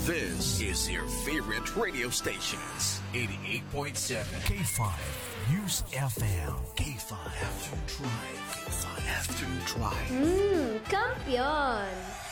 This is your favorite radio stations. 88.7 K5 News FM. K5 Afternoon Drive. K5 Afternoon Drive. Kampiyon!